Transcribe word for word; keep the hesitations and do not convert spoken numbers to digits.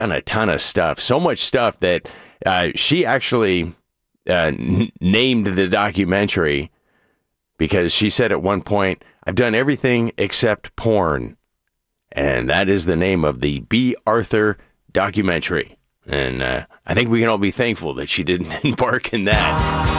done a ton of stuff. So much stuff that uh, she actually uh, n- named the documentary because she said at one point, I've done everything except porn. And that is the name of the B. Arthur documentary. And uh, I think we can all be thankful that she didn't embark in that.